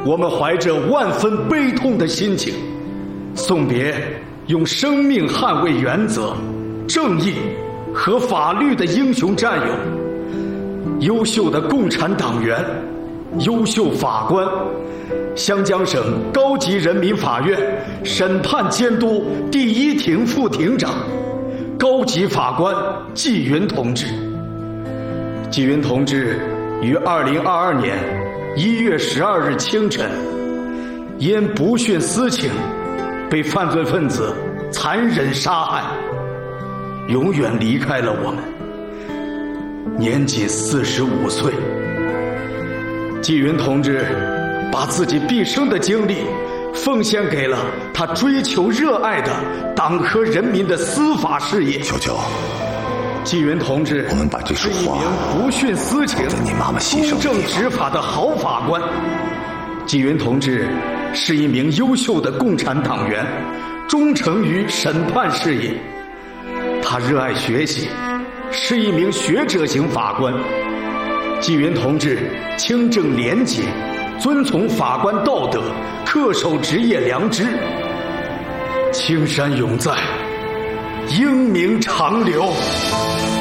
我们怀着万分悲痛的心情，送别用生命捍卫原则、正义和法律的英雄战友，优秀的共产党员、优秀法官，湘江省高级人民法院审判监督第一庭副庭长、高级法官纪云同志。纪云同志于2022年1月12日清晨，因不徇私情，被犯罪分子残忍杀害，永远离开了我们，年仅45岁。纪云同志把自己毕生的精力奉献给了他追求热爱的党和人民的司法事业。 球球， 纪云同志我们把这束花是一名不徇私情、 在你妈妈牺牲公正执法的好法官。纪云同志是一名优秀的共产党员，忠诚于审判事业。他热爱学习，是一名学者型法官。纪云同志清正廉洁，遵从法官道德，恪守职业良知。青山永在，英名长留。